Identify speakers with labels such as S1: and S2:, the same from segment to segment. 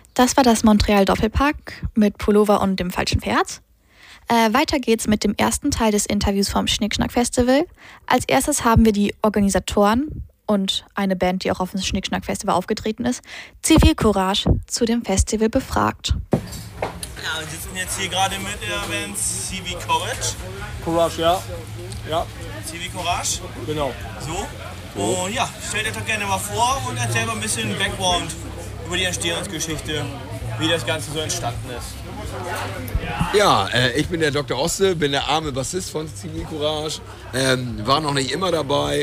S1: Das war das Montreal Doppelpack mit Pullover und dem falschen Pferd. Weiter geht's mit dem ersten Teil des Interviews vom Schnickschnack Festival. Als erstes haben wir die Organisatoren und eine Band, die auch auf dem Schnickschnack Festival aufgetreten ist, Zivilcourage, zu dem Festival befragt.
S2: Ja, wir sitzen jetzt hier gerade mit der Band Civilcourage.
S3: Courage, ja.
S2: Civilcourage.
S3: Genau.
S2: So. Und ja, stellt euch doch gerne mal vor und erzählt mal ein bisschen Background über die Entstehungsgeschichte, wie das Ganze so entstanden ist.
S4: Ja, ich bin der Dr. Oste, bin der arme Bassist von Civilcourage, war noch nicht immer dabei,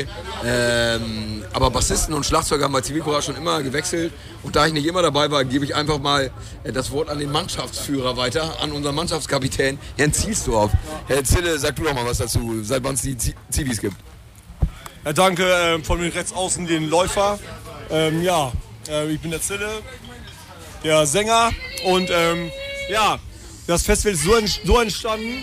S4: aber Bassisten und Schlagzeuger haben bei Civilcourage schon immer gewechselt und da ich nicht immer dabei war, gebe ich einfach mal das Wort an den Mannschaftsführer weiter, an unseren Mannschaftskapitän, Herrn Zielsdorf. Herr Zille, sag du doch mal was dazu, seit wann es die Zivis gibt.
S3: Ja, danke von mir rechts außen den Läufer. Ich bin der Zille, der Sänger und das Festival ist so entstanden.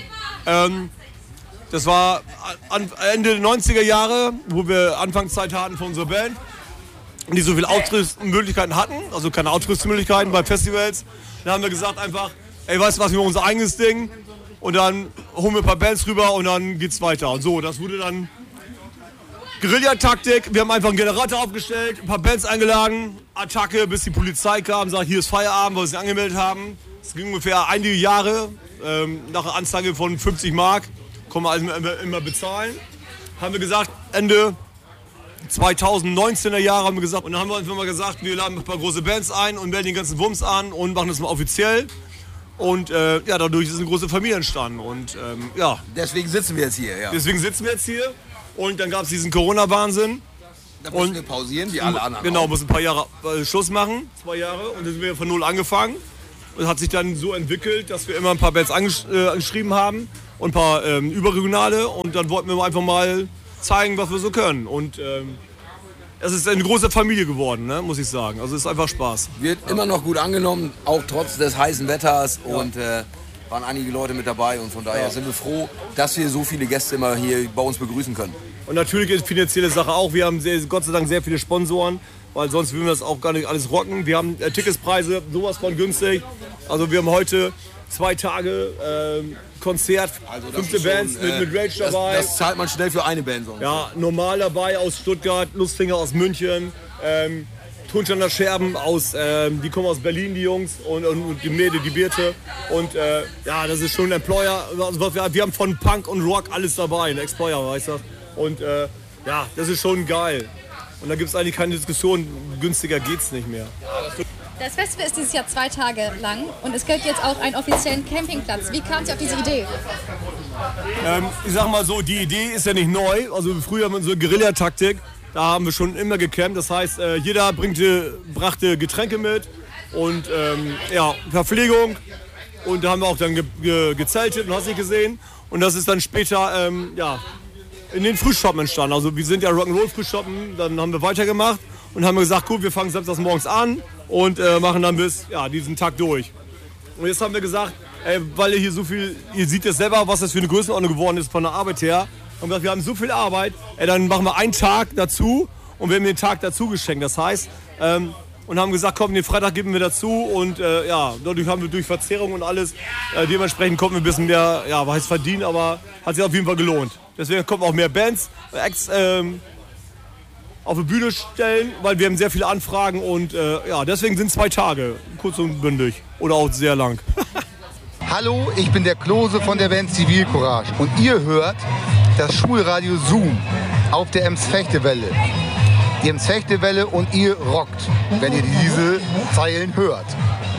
S3: Das war Ende der 90er Jahre, wo wir Anfangszeit hatten von unserer Band, die so viele Auftrittsmöglichkeiten hatten, also keine Auftrittsmöglichkeiten bei Festivals. Dann haben wir gesagt einfach, ey, weißt du was, wir machen unser eigenes Ding und dann holen wir ein paar Bands rüber und dann geht's weiter. Und so, das wurde dann Guerillataktik. Wir haben einfach einen Generator aufgestellt, ein paar Bands eingeladen, Attacke, bis die Polizei kam, sagt, hier ist Feierabend, weil wir sie angemeldet haben. Es ging ungefähr einige Jahre, nach einer Anzeige von 50 Mark, können wir also immer bezahlen. Haben wir gesagt, Ende 2019er Jahre haben wir gesagt, und dann haben wir einfach mal gesagt, wir laden ein paar große Bands ein und melden den ganzen Wumms an und machen das mal offiziell. Und dadurch ist eine große Familie entstanden. Und
S4: Deswegen sitzen wir jetzt hier, ja.
S3: Deswegen sitzen wir jetzt hier. Und dann gab es diesen Corona-Wahnsinn.
S4: Da mussten wir pausieren, wie alle anderen.
S3: Genau, mussten ein paar Jahre Schluss machen, 2 Jahre. Und dann sind wir von null angefangen. Und hat sich dann so entwickelt, dass wir immer ein paar Bands angeschrieben haben und ein paar überregionale. Und dann wollten wir einfach mal zeigen, was wir so können. Und es ist eine große Familie geworden, ne, muss ich sagen. Also es ist einfach Spaß.
S4: Wird immer noch gut angenommen, auch trotz des heißen Wetters. Ja. Und waren einige Leute mit dabei. Und von daher sind wir froh, dass wir so viele Gäste immer hier bei uns begrüßen können.
S3: Und natürlich ist die finanzielle Sache auch. Wir haben Gott sei Dank sehr viele Sponsoren. Weil sonst würden wir das auch gar nicht alles rocken. Wir haben Ticketspreise sowas von günstig. Also wir haben heute 2 Tage Konzert, also 15 Bands mit Rage dabei.
S4: Das zahlt man schnell für eine Band. So.
S3: Ja, Normal dabei aus Stuttgart, Lustfinger aus München, Tonsteiner Scherben die kommen aus Berlin, die Jungs, und die Mädel, die Birte. Und das ist schon ein Employer. Also wir haben von Punk und Rock alles dabei, ein Explorer, weißt du. Und das ist schon geil. Und da gibt es eigentlich keine Diskussion, günstiger geht's nicht mehr.
S5: Das Festival ist dieses Jahr 2 Tage lang und es gibt jetzt auch einen offiziellen Campingplatz. Wie kam Sie auf diese Idee?
S3: Ich sag mal so, die Idee ist ja nicht neu. Also früher haben wir so eine Guerillataktik, da haben wir schon immer gecampt. Das heißt, jeder brachte Getränke mit und Verpflegung. Und da haben wir auch dann gezeltet und hast nicht gesehen. Und das ist dann später in den Frühschoppen entstanden. Also wir sind ja Rock'n'Roll-Frühschoppen, dann haben wir weitergemacht und haben gesagt, gut, wir fangen selbst morgens an und machen dann bis diesen Tag durch. Und jetzt haben wir gesagt, weil hier so viel, ihr seht jetzt selber, was das für eine Größenordnung geworden ist von der Arbeit her, haben wir gesagt, wir haben so viel Arbeit, dann machen wir einen Tag dazu und wir haben den Tag dazu geschenkt. Das heißt, und haben gesagt, komm, den Freitag geben wir dazu und dadurch haben wir durch Verzehrung und alles, dementsprechend konnten wir ein bisschen mehr, was heißt verdienen, aber hat sich auf jeden Fall gelohnt. Deswegen kommen auch mehr Bands, Acts auf die Bühne stellen, weil wir haben sehr viele Anfragen und deswegen sind 2 Tage, kurz und bündig oder auch sehr lang.
S6: Hallo, ich bin der Klose von der Band Civilcourage und ihr hört das Schulradio Zoom auf der Ems-Fechtewelle. Die Ems-Fechtewelle und ihr rockt, wenn ihr diese Zeilen hört.